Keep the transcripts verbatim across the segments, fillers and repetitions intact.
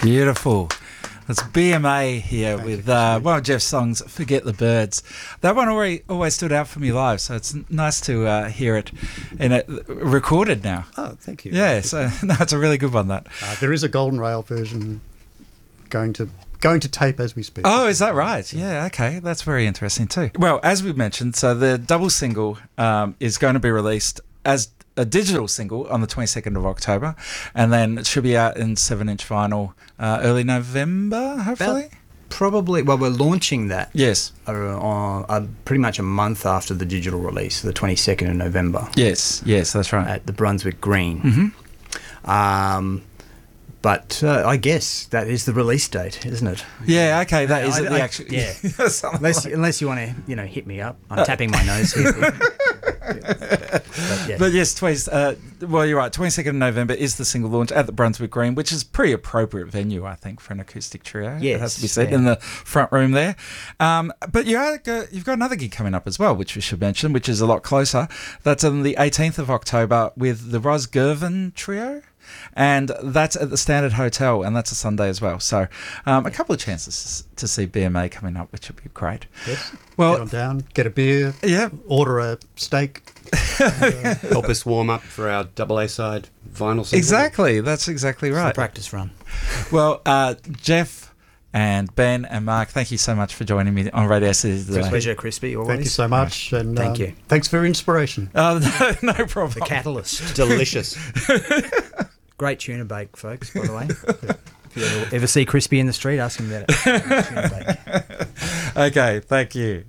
Beautiful. It's B M A here Thank with uh, one of Jeff's songs, Forget the Birds. That one already, always stood out for me live, so it's nice to uh, hear it in a, recorded now. Oh, thank you. Yeah, so no, it's a really good one, that. Uh, there is a Golden Rail version going to going to tape as we speak. Oh, is that right? Yeah, okay. That's very interesting too. Well, as we mentioned, so the double single um, is going to be released as a digital single on the twenty-second of October, and then it should be out in seven-inch vinyl uh, early November, hopefully? About probably, well, we're launching that. Yes. Uh, uh, uh, pretty much a month after the digital release, the twenty-second of November. Yes, yes, that's right. At the Brunswick Green. Mm-hmm. Um, but uh, I guess that is the release date, isn't it? Yeah, okay, that is I, the I, actual... Yeah. unless, like. unless you want to, you know, hit me up. I'm tapping my nose here. But, yeah. but yes, twice, uh, well, you're right. twenty-second of November is the single launch at the Brunswick Green, which is a pretty appropriate venue, I think, for an acoustic trio. Yes, it has to be said, yeah. in the front room there. Um, but you are, you've got another gig coming up as well, which we should mention, which is a lot closer. That's on the eighteenth of October with the Ros Gervin Trio. And that's at the Standard Hotel, and that's a Sunday as well. So um, a couple of chances to see B M A coming up, which would be great. Yes. Well, get on down, get a beer, yeah, order a steak. uh, help us warm up for our double A side vinyl single. Exactly, that's exactly right. It's a practice run. Well, uh, Jeff and Ben and Mark, thank you so much for joining me on Radio City today. It's a pleasure, Crispy, always. Thank you so much. And Thank um, you. Thanks for inspiration. Oh, no, no problem. The catalyst. Delicious. Great tuna bake, folks, by the way. If you ever, ever see Crispy in the street, ask him about it. Tuna bake. Okay, thank you.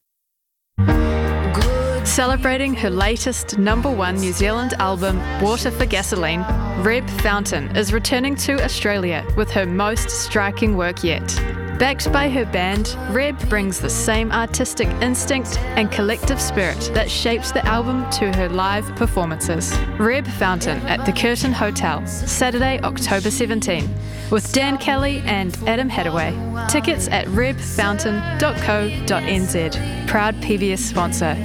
Celebrating her latest number one New Zealand album, Water for Gasoline, Reb Fountain is returning to Australia with her most striking work yet. Backed by her band, Reb brings the same artistic instinct and collective spirit that shaped the album to her live performances. Reb Fountain at the Curtin Hotel, Saturday, October seventeenth, with Dan Kelly and Adam Hadaway. Tickets at reb fountain dot co dot n z. Proud P B S sponsor.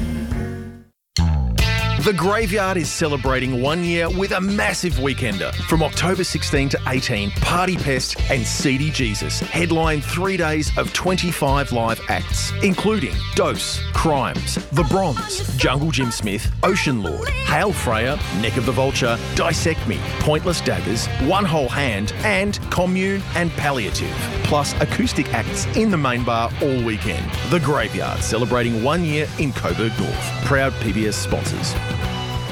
The Graveyard is celebrating one year with a massive weekender. From October sixteenth to eighteenth, Party Pest and Seedy Jesus headline three days of twenty-five live acts, including Dose, Crimes, The Bronze, Jungle Jim Smith, Ocean Lord, Hail Freya, Neck of the Vulture, Dissect Me, Pointless Daggers, One Whole Hand, and Commune and Palliative, plus acoustic acts in the main bar all weekend. The Graveyard celebrating one year in Coburg North. Proud P B S sponsors.